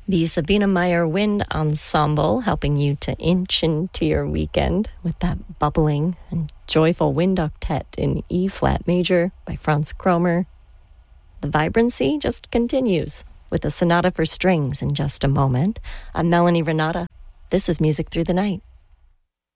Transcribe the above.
The Sabina Meyer Wind Ensemble helping you to inch into your weekend with that bubbling and joyful wind octet in E-flat major by Franz Kromer. The vibrancy just continues with a sonata for strings in just a moment. I'm Melanie Renata. This is Music Through the Night.